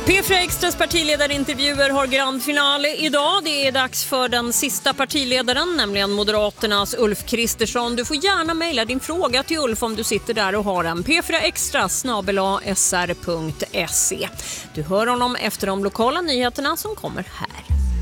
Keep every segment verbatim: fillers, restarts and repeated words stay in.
P fyra Extras partiledarintervjuer har grand finale idag. Det är dags för den sista partiledaren, nämligen Moderaternas Ulf Kristersson. Du får gärna mejla din fråga till Ulf om du sitter där och har en. p fyra extra snabel-a s r punkt se. Du hör honom efter de lokala nyheterna som kommer här.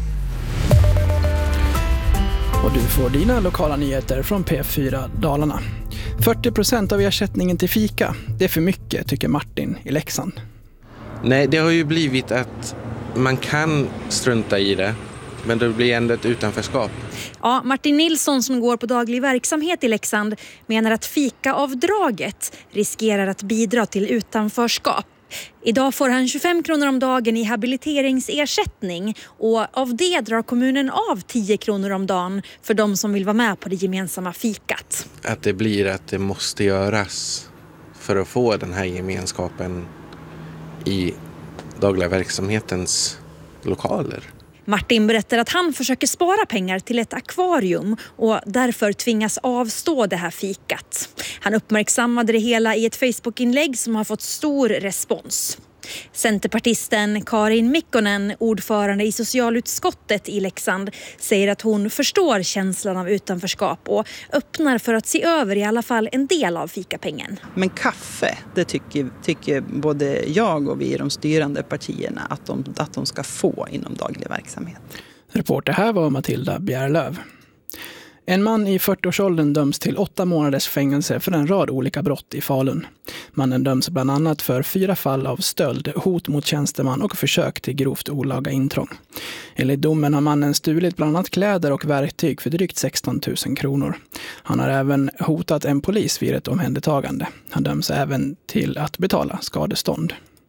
Och du får dina lokala nyheter från P fyra Dalarna. fyrtio procent av ersättningen till fika, det är för mycket, tycker Martin i Leksand. Nej, det har ju blivit att man kan strunta i det, men det blir ändå ett utanförskap. Ja, Martin Nilsson som går på daglig verksamhet i Leksand menar att fikaavdraget riskerar att bidra till utanförskap. Idag får han tjugofem kronor om dagen i habiliteringsersättning och av det drar kommunen av tio kronor om dagen för de som vill vara med på det gemensamma fikat. Att det blir att det måste göras för att få den här gemenskapen i dagliga verksamhetens lokaler. Martin berättar att han försöker spara pengar till ett akvarium och därför tvingas avstå det här fikat. Han uppmärksammade det hela i ett Facebook-inlägg som har fått stor respons. Centerpartisten Karin Mikkonen, ordförande i socialutskottet i Leksand, säger att hon förstår känslan av utanförskap och öppnar för att se över i alla fall en del av fikapengen. Men kaffe, det tycker, tycker både jag och vi i de styrande partierna att de, att de ska få inom daglig verksamhet. Reporter här var Matilda Bjärlöv. En man i fyrtioårsåldern döms till åtta månaders fängelse för en rad olika brott i Falun. Mannen döms bland annat för fyra fall av stöld, hot mot tjänsteman och försök till grovt olaga intrång. Enligt domen har mannen stulit bland annat kläder och verktyg för drygt sexton tusen kronor. Han har även hotat en polis vid ett omhändertagande. Han döms även till att betala skadestånd.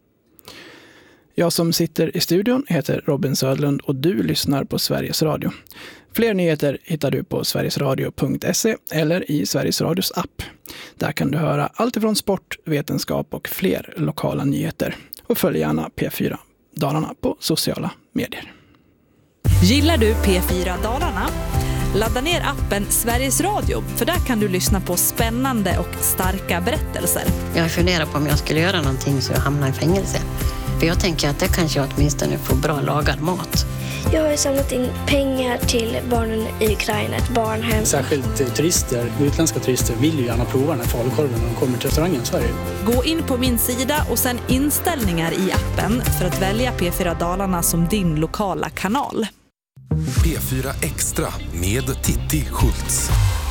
Jag som sitter i studion heter Robin Södlund och du lyssnar på Sveriges Radio. Fler nyheter hittar du på sverigesradio punkt se eller i Sveriges Radios app. Där kan du höra allt ifrån sport, vetenskap och fler lokala nyheter. Och följ gärna P fyra Dalarna på sociala medier. Gillar du P fyra Dalarna? Ladda ner appen Sveriges Radio, för där kan du lyssna på spännande och starka berättelser. Jag funderar på om jag skulle göra någonting så jag hamnar i fängelse. För jag tänker att det kanske jag åtminstone får bra lagad mat. Jag har samlat in pengar till barnen i Ukraina, ett barnhem. Särskilt turister, utländska turister vill ju gärna prova den här falukorven när de kommer till restaurangen i Sverige. Gå in på min sida och sen inställningar i appen för att välja P fyra Dalarna som din lokala kanal. P fyra Extra med Titti Schultz.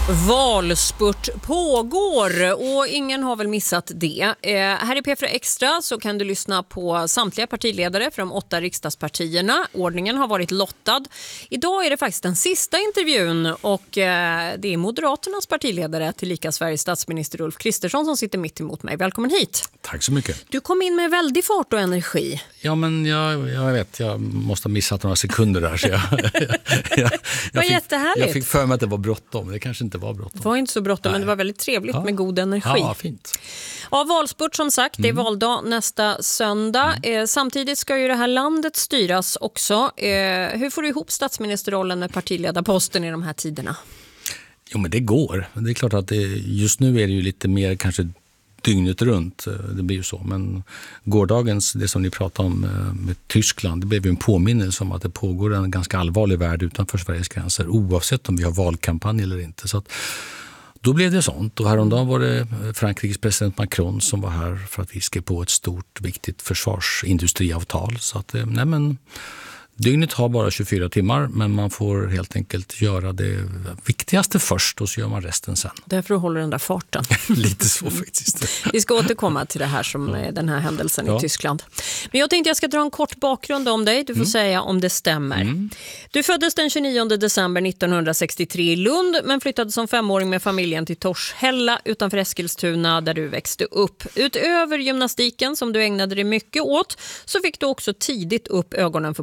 Valspurt pågår och ingen har väl missat det. Eh, här i P fyra Extra så kan du lyssna på samtliga partiledare från de åtta riksdagspartierna. Ordningen har varit lottad. Idag är det faktiskt den sista intervjun och eh, det är Moderaternas partiledare tillika Sveriges statsminister Ulf Kristersson som sitter mitt emot mig. Välkommen hit. Tack så mycket. Du kom in med väldig fart och energi. Ja, men jag, jag vet, jag måste ha missat några sekunder där. Så jag, jag, jag, Vad fick, jättehärligt. Jag fick för mig att det var bråttom. Det kanske inte var bråttom. Det var inte så bråttom, men det var väldigt trevligt ja. med god energi. Ja, fint. Ja, valspurt som sagt, det är mm. valdag nästa söndag. Mm. Eh, samtidigt ska ju det här landet styras också. Eh, hur får du ihop statsministerrollen med partiledarposten i de här tiderna? Jo, men det går. Det är klart att det, just nu är det ju lite mer kanske dygnet runt. Det blir ju så. Men gårdagens, det som ni pratade om med Tyskland, det blev ju en påminnelse om att det pågår en ganska allvarlig värld utanför Sveriges gränser, oavsett om vi har valkampanj eller inte. Så att då blev det sånt. Och häromdagen var det Frankrikes president Macron som var här för att vi skrev på ett stort, viktigt försvarsindustriavtal. Så att, nej men... Dygnet har bara tjugofyra timmar, men man får helt enkelt göra det viktigaste först och så gör man resten sen. Därför håller den där farten. Lite så faktiskt. Vi ska återkomma till det här som ja. den här händelsen ja. i Tyskland. Men jag tänkte jag ska dra en kort bakgrund om dig. Du får mm. säga om det stämmer. Mm. Du föddes den tjugonionde december nittonhundrasextiotre i Lund, men flyttade som femåring med familjen till Torshälla utanför Eskilstuna där du växte upp. Utöver gymnastiken som du ägnade dig mycket åt så fick du också tidigt upp ögonen för politik.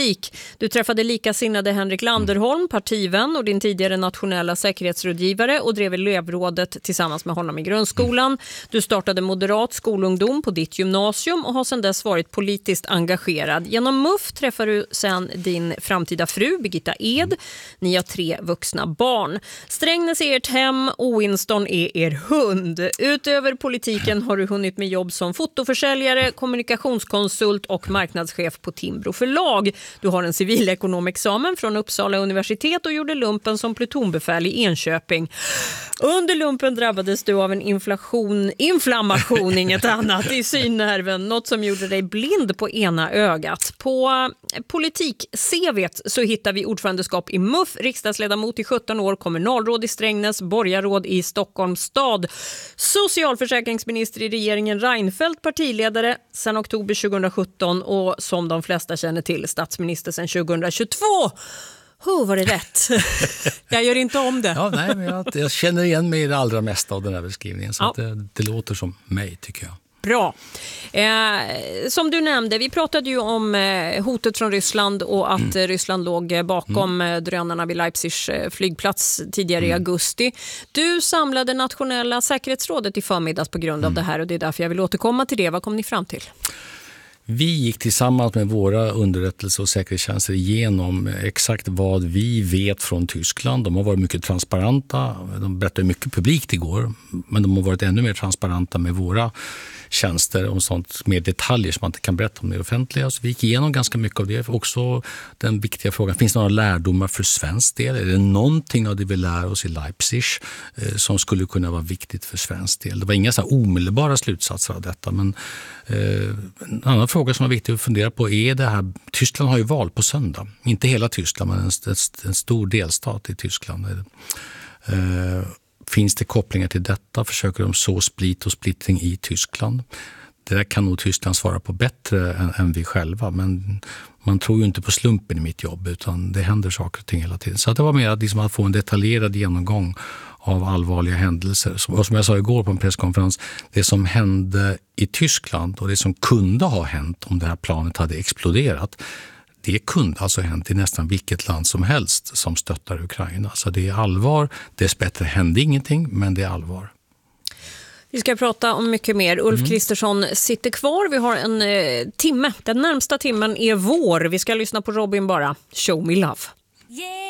politik. Du träffade likasinnade Henrik Landerholm, partivän och din tidigare nationella säkerhetsrådgivare och drev elevrådet tillsammans med honom i grundskolan. Du startade Moderat skolungdom på ditt gymnasium och har sedan dess varit politiskt engagerad. Genom M U F träffar du sedan din framtida fru Birgitta Ed. Ni har tre vuxna barn. Strängnäs är ert hem och Winston är er hund. Utöver politiken har du hunnit med jobb som fotoförsäljare, kommunikationskonsult och marknadschef på Timbro förlag. Du har en civilekonomexamen från Uppsala universitet och gjorde lumpen som plutonbefäl i Enköping. Under lumpen drabbades du av en inflation, inflammation, inget annat, i synnerven, något som gjorde dig blind på ena ögat. På politik-C V:t så hittar vi ordförandeskap i M U F, riksdagsledamot i sjutton år, kommunalråd i Strängnäs, borgarråd i Stockholms stad, socialförsäkringsminister i regeringen Reinfeldt, partiledare sedan oktober tjugohundrasjutton och som de flesta känner till statsminister sedan tjugohundratjugotvå. Hur var det rätt? Jag gör inte om det. Ja, nej, men jag, jag känner igen mig i det allra mesta av den här beskrivningen. Så Ja. att det, det låter som mig, tycker jag. Bra. Eh, som du nämnde, vi pratade ju om eh, hotet från Ryssland och att mm. Ryssland låg bakom mm. drönarna vid Leipzigs eh, flygplats tidigare mm. i augusti. Du samlade nationella säkerhetsrådet i förmiddags på grund mm. av det här och det är därför jag vill återkomma till det. Vad kom ni fram till? Vi gick tillsammans med våra underrättelse- och säkerhetstjänster igenom exakt vad vi vet från Tyskland. De har varit mycket transparenta. De berättade mycket publikt igår, men de har varit ännu mer transparenta med våra tjänster om sånt mer detaljer som man inte kan berätta om det offentliga. Så vi gick igenom ganska mycket av det. Också den viktiga frågan, finns det några lärdomar för svensk del? Är det någonting av det vi lär oss i Leipzig eh, som skulle kunna vara viktigt för svensk del? Det var inga så här omedelbara slutsatser av detta, men eh, en annan fråga som är viktig att fundera på är det här, Tyskland har ju val på söndag. Inte hela Tyskland, men en, en, en stor delstat i Tyskland. Eh, Finns det kopplingar till detta? Försöker de så split och splittring i Tyskland? Det där kan nog Tyskland svara på bättre än, än vi själva. Men man tror ju inte på slumpen i mitt jobb, utan det händer saker och ting hela tiden. Så det var mer att, liksom att få en detaljerad genomgång av allvarliga händelser. Och som jag sa igår på en presskonferens, det som hände i Tyskland och det som kunde ha hänt om det här planet hade exploderat, det kunde alltså hänt i nästan vilket land som helst som stöttar Ukraina. Så det är allvar. Dessbättre hände ingenting, men det är allvar. Vi ska prata om mycket mer. Ulf Mm. Kristersson sitter kvar. Vi har en eh, timme. Den närmsta timmen är vår. Vi ska lyssna på Robin bara. Show me love. Yeah.